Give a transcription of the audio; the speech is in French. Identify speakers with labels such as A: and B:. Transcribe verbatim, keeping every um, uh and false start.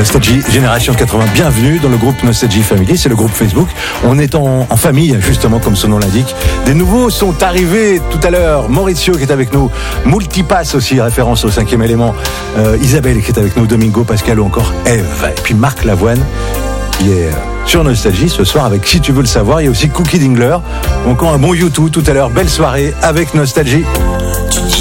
A: Nostalgie Génération quatre-vingts, bienvenue dans le groupe Nostalgie Family, c'est le groupe Facebook. On est en, en famille, justement, comme son nom l'indique. Des nouveaux sont arrivés tout à l'heure. Maurizio qui est avec nous, Multipass aussi, référence au cinquième élément. Euh, Isabelle qui est avec nous, Domingo, Pascal ou encore Eve. Et puis Marc Lavoine qui est sur Nostalgie ce soir avec Si tu veux le savoir. Il y a aussi Cookie Dingler. Encore un bon YouTube tout à l'heure. Belle soirée avec Nostalgie.
B: Tu dis